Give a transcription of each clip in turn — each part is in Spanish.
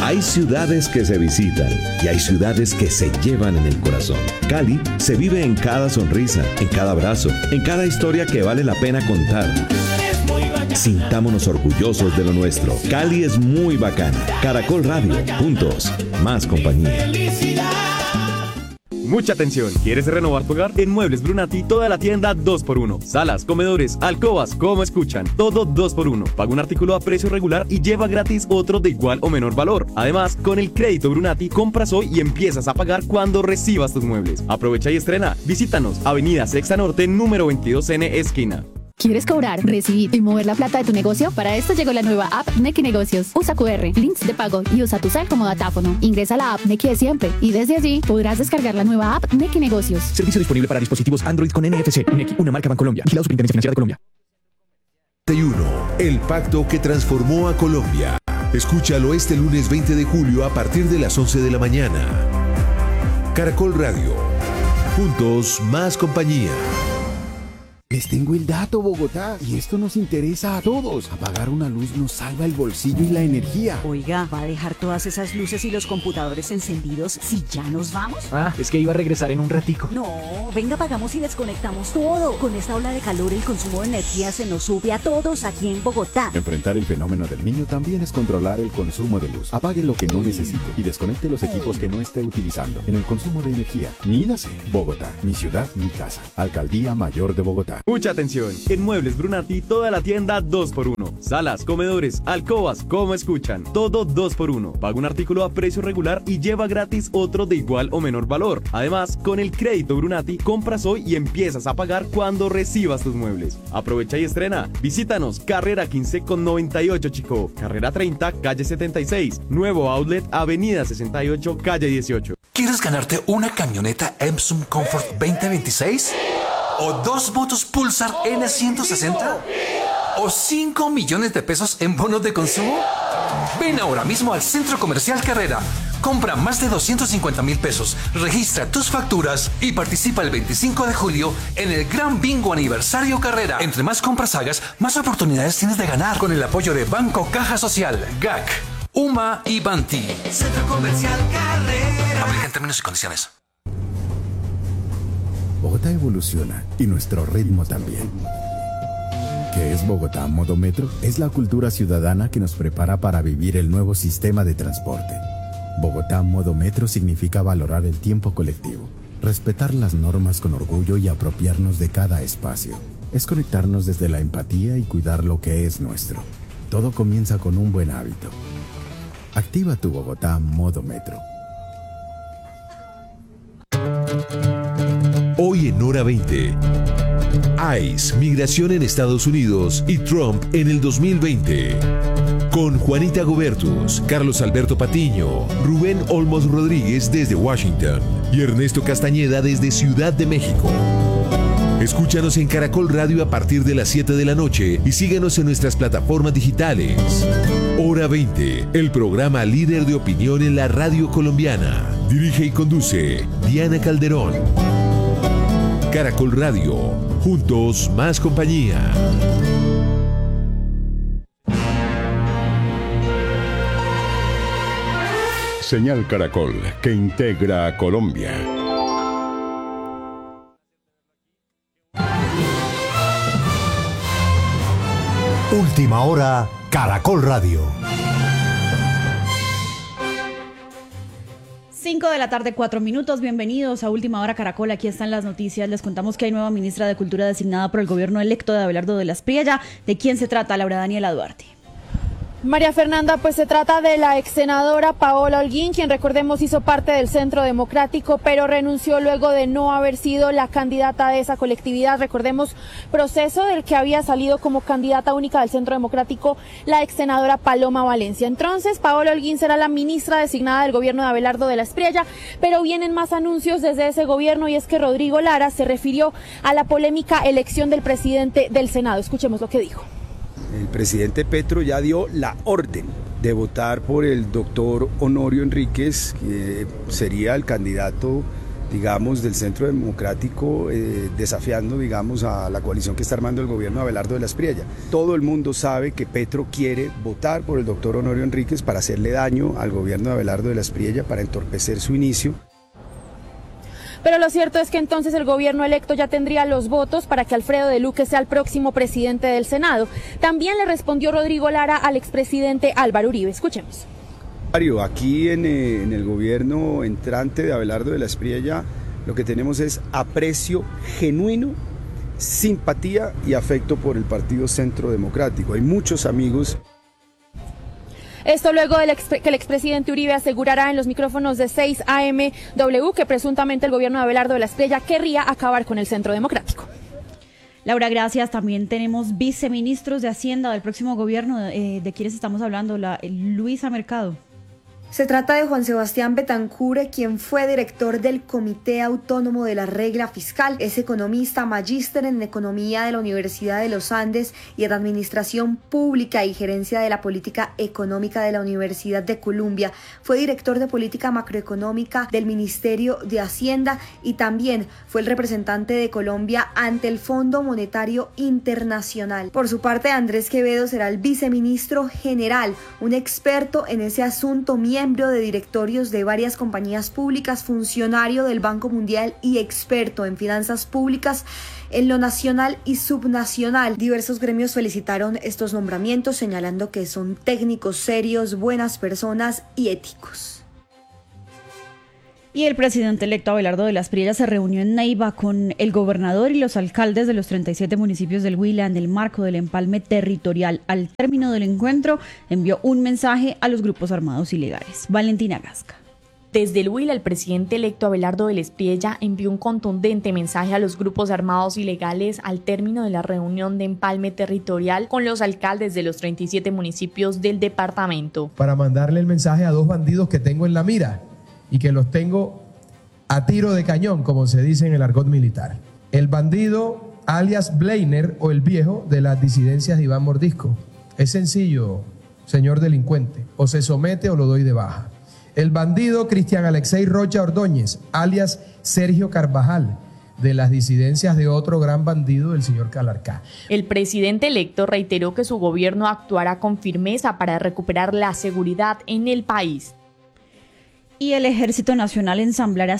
Hay ciudades que se visitan y hay ciudades que se llevan en el corazón. Cali se vive en cada sonrisa, en cada abrazo, en cada historia que vale la pena contar. Sintámonos orgullosos de lo nuestro. Cali es muy bacana. Caracol Radio, juntos, más compañía. Mucha atención, ¿quieres renovar tu hogar? En Muebles Brunati, toda la tienda 2x1. Salas, comedores, alcobas, como escuchan, todo 2x1. Paga un artículo a precio regular y lleva gratis otro de igual o menor valor. Además, con el crédito Brunati, compras hoy y empiezas a pagar cuando recibas tus muebles. Aprovecha y estrena. Visítanos, Avenida Sexta Norte, número 22N, esquina. ¿Quieres cobrar, recibir y mover la plata de tu negocio? Para esto llegó la nueva app Nequi Negocios. Usa QR, links de pago y usa tu cel como datáfono. Ingresa a la app Nequi de siempre y desde allí podrás descargar la nueva app Nequi Negocios. Servicio disponible para dispositivos Android con NFC. Nequi, una marca Bancolombia. Vigilado Superintendencia Financiera de Colombia. 31. El pacto que transformó a Colombia. Escúchalo este lunes 20 de julio a partir de las 11 de la mañana. Caracol Radio. Juntos, más compañía. Les tengo el dato, Bogotá, y esto nos interesa a todos. Apagar una luz nos salva el bolsillo y la energía. Oiga, ¿va a dejar todas esas luces y los computadores encendidos si ya nos vamos? Es que iba a regresar en un ratico. No, venga, apagamos y desconectamos todo. Con esta ola de calor, el consumo de energía se nos sube a todos aquí en Bogotá. Enfrentar el fenómeno del niño también es controlar el consumo de luz. Apague lo que no necesite y desconecte los equipos que no esté utilizando. En el consumo de energía, mídase. Bogotá, mi ciudad, mi casa. Alcaldía Mayor de Bogotá. Mucha atención, en Muebles Brunati, toda la tienda 2x1. Salas, comedores, alcobas, como escuchan, todo 2x1. Paga un artículo a precio regular y lleva gratis otro de igual o menor valor. Además, con el crédito Brunati, compras hoy y empiezas a pagar cuando recibas tus muebles. Aprovecha y estrena. Visítanos, carrera 15 con 98 Chicó, carrera 30, calle 76, nuevo outlet, avenida 68, calle 18. ¿Quieres ganarte una camioneta Epson Comfort 2026? ¿O 2 motos Pulsar N160? ¿O 5 millones de pesos en bonos de consumo? Ven ahora mismo al Centro Comercial Carrera. Compra más de 250,000 pesos, registra tus facturas y participa el 25 de julio en el Gran Bingo Aniversario Carrera. Entre más compras hagas, más oportunidades tienes de ganar. Con el apoyo de Banco Caja Social, GAC, UMA y Banti. Centro Comercial Carrera. Aplica en términos y condiciones. Bogotá evoluciona y nuestro ritmo también. ¿Qué es Bogotá Modo Metro? Es la cultura ciudadana que nos prepara para vivir el nuevo sistema de transporte. Bogotá Modo Metro significa valorar el tiempo colectivo, respetar las normas con orgullo y apropiarnos de cada espacio. Es conectarnos desde la empatía y cuidar lo que es nuestro. Todo comienza con un buen hábito. Activa tu Bogotá Modo Metro. Hoy en Hora 20. ICE, migración en Estados Unidos y Trump en el 2020. Con Juanita Gobertus, Carlos Alberto Patiño, Rubén Olmos Rodríguez desde Washington y Ernesto Castañeda desde Ciudad de México. Escúchanos en Caracol Radio a partir de las 7 de la noche y síguenos en nuestras plataformas digitales. Hora 20, el programa líder de opinión en la radio colombiana. Dirige y conduce Diana Calderón. Caracol Radio, juntos más compañía. Señal Caracol, que integra a Colombia. Última hora, Caracol Radio. 5 de la tarde, 4 minutos. Bienvenidos a Última Hora Caracol. Aquí están las noticias. Les contamos que hay nueva ministra de Cultura designada por el gobierno electo de Abelardo de la Espriella. ¿De quién se trata? Laura Daniela Duarte. María Fernanda, pues se trata de la ex senadora Paola Holguín, quien recordemos hizo parte del Centro Democrático, pero renunció luego de no haber sido la candidata de esa colectividad. Recordemos, proceso del que había salido como candidata única del Centro Democrático la ex senadora Paloma Valencia. Entonces, Paola Holguín será la ministra designada del gobierno de Abelardo de la Espriella, pero vienen más anuncios desde ese gobierno, y es que Rodrigo Lara se refirió a la polémica elección del presidente del Senado. Escuchemos lo que dijo. El presidente Petro ya dio la orden de votar por el doctor Honorio Enríquez, que sería el candidato digamos, del Centro Democrático, desafiando, digamos, a la coalición que está armando el gobierno de Abelardo de la Espriella. Todo el mundo sabe que Petro quiere votar por el doctor Honorio Enríquez para hacerle daño al gobierno de Abelardo de la Espriella, para entorpecer su inicio. Pero lo cierto es que entonces el gobierno electo ya tendría los votos para que Alfredo de Luque sea el próximo presidente del Senado. También le respondió Rodrigo Lara al expresidente Álvaro Uribe. Escuchemos. Aquí en el gobierno entrante de Abelardo de la Espriella lo que tenemos es aprecio genuino, simpatía y afecto por el Partido Centro Democrático. Hay muchos amigos. Esto luego de que el expresidente Uribe asegurará en los micrófonos de 6 AMW que presuntamente el gobierno de Abelardo de la Espriella querría acabar con el Centro Democrático. Laura, gracias. También tenemos viceministros de Hacienda del próximo gobierno. ¿De quiénes estamos hablando? Luisa Mercado. Se trata de Juan Sebastián Betancur, quien fue director del Comité Autónomo de la Regla Fiscal. Es economista, magíster en Economía de la Universidad de los Andes y en Administración Pública y Gerencia de la Política Económica de la Universidad de Columbia. Fue director de Política Macroeconómica del Ministerio de Hacienda y también fue el representante de Colombia ante el Fondo Monetario Internacional. Por su parte, Andrés Quevedo será el viceministro general, un experto en ese asunto, miembro de directorios de varias compañías públicas, funcionario del Banco Mundial y experto en finanzas públicas en lo nacional y subnacional. Diversos gremios felicitaron estos nombramientos, señalando que son técnicos serios, buenas personas y éticos. Y el presidente electo Abelardo de la Espriella se reunió en Neiva con el gobernador y los alcaldes de los 37 municipios del Huila en el marco del empalme territorial. Al término del encuentro, envió un mensaje a los grupos armados ilegales. Valentina Gasca. Desde el Huila, el presidente electo Abelardo de la Espriella envió un contundente mensaje a los grupos armados ilegales al término de la reunión de empalme territorial con los alcaldes de los 37 municipios del departamento. Para mandarle el mensaje a dos bandidos que tengo en la mira y que los tengo a tiro de cañón, como se dice en el argot militar. El bandido alias Bleiner o el viejo de las disidencias de Iván Mordisco. Es sencillo, señor delincuente, o se somete o lo doy de baja. El bandido Cristian Alexei Rocha Ordóñez, alias Sergio Carvajal, de las disidencias de otro gran bandido, el señor Calarcá. El presidente electo reiteró que su gobierno actuará con firmeza para recuperar la seguridad en el país. Y el Ejército Nacional ensamblará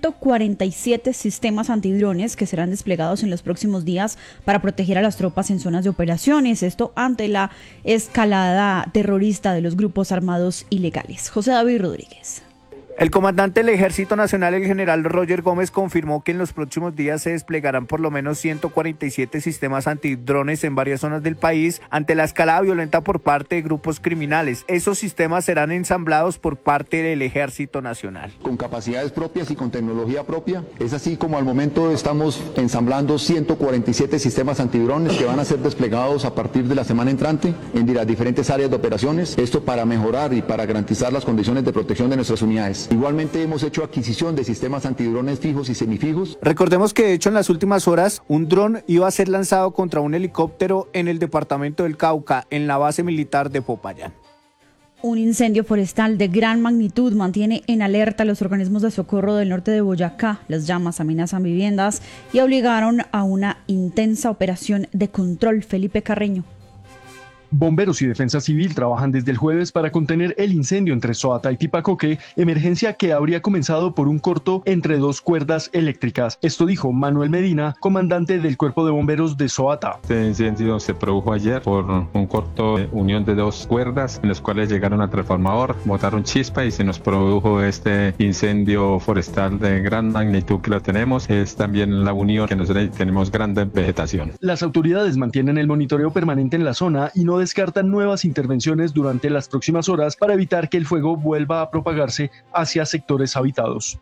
147 sistemas antidrones que serán desplegados en los próximos días para proteger a las tropas en zonas de operaciones. Esto ante la escalada terrorista de los grupos armados ilegales. José David Rodríguez. El comandante del Ejército Nacional, el general Roger Gómez, confirmó que en los próximos días se desplegarán por lo menos 147 sistemas antidrones en varias zonas del país ante la escalada violenta por parte de grupos criminales. Esos sistemas serán ensamblados por parte del Ejército Nacional. Con capacidades propias y con tecnología propia, es así como al momento estamos ensamblando 147 sistemas antidrones que van a ser desplegados a partir de la semana entrante en las diferentes áreas de operaciones. Esto para mejorar y para garantizar las condiciones de protección de nuestras unidades. Igualmente hemos hecho adquisición de sistemas antidrones fijos y semifijos. Recordemos que de hecho en las últimas horas un dron iba a ser lanzado contra un helicóptero en el departamento del Cauca, en la base militar de Popayán. Un incendio forestal de gran magnitud mantiene en alerta a los organismos de socorro del norte de Boyacá. Las llamas amenazan viviendas y obligaron a una intensa operación de control. Felipe Carreño. Bomberos y Defensa Civil trabajan desde el jueves para contener el incendio entre Soata y Tipacoque, emergencia que habría comenzado por un corto entre dos cuerdas eléctricas. Esto dijo Manuel Medina, comandante del Cuerpo de Bomberos de Soata. Este incendio se produjo ayer por un corto de unión de dos cuerdas en las cuales llegaron al transformador, botaron chispa y se nos produjo este incendio forestal de gran magnitud que lo tenemos. Es también la unión que nosotros tenemos grande vegetación. Las autoridades mantienen el monitoreo permanente en la zona y no descartan nuevas intervenciones durante las próximas horas para evitar que el fuego vuelva a propagarse hacia sectores habitados.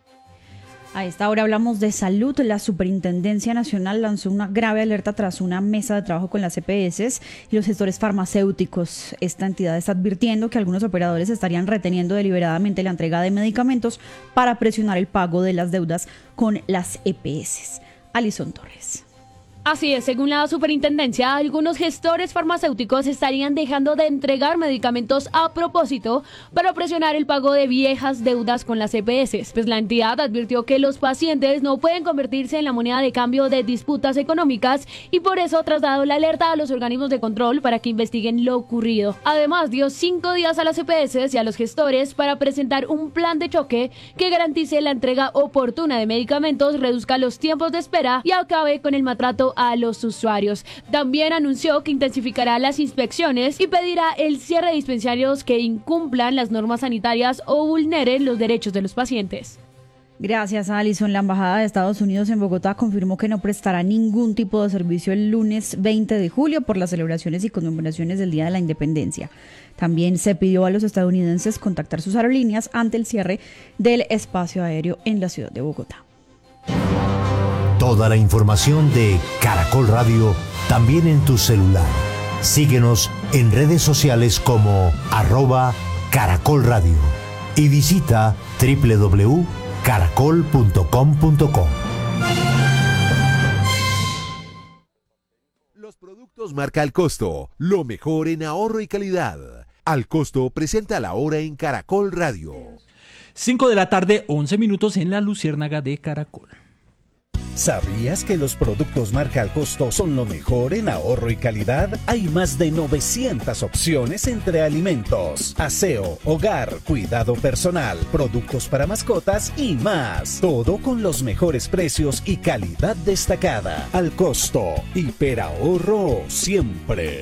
A esta hora hablamos de salud. La Superintendencia Nacional lanzó una grave alerta tras una mesa de trabajo con las EPS y los gestores farmacéuticos. Esta entidad está advirtiendo que algunos operadores estarían reteniendo deliberadamente la entrega de medicamentos para presionar el pago de las deudas con las EPS. Alison Torres. Así es, según la superintendencia, algunos gestores farmacéuticos estarían dejando de entregar medicamentos a propósito para presionar el pago de viejas deudas con las EPS. Pues la entidad advirtió que los pacientes no pueden convertirse en la moneda de cambio de disputas económicas y por eso ha trasladado la alerta a los organismos de control para que investiguen lo ocurrido. Además, dio 5 días a las EPS y a los gestores para presentar un plan de choque que garantice la entrega oportuna de medicamentos, reduzca los tiempos de espera y acabe con el maltrato a los usuarios. También anunció que intensificará las inspecciones y pedirá el cierre de dispensarios que incumplan las normas sanitarias o vulneren los derechos de los pacientes. Gracias, Alison. La Embajada de Estados Unidos en Bogotá confirmó que no prestará ningún tipo de servicio el lunes 20 de julio por las celebraciones y conmemoraciones del Día de la Independencia. También se pidió a los estadounidenses contactar sus aerolíneas ante el cierre del espacio aéreo en la ciudad de Bogotá. Toda la información de Caracol Radio también en tu celular. Síguenos en redes sociales como @Caracol Radio y visita www.caracol.com.co. Los productos marca Al Costo, lo mejor en ahorro y calidad. Al Costo presenta la hora en Caracol Radio. 5 de la tarde, 11 minutos en la Luciérnaga de Caracol. ¿Sabías que los productos marca Al Costo son lo mejor en ahorro y calidad? Hay más de 900 opciones entre alimentos, aseo, hogar, cuidado personal, productos para mascotas y más. Todo con los mejores precios y calidad destacada. Al Costo, hiperahorro siempre.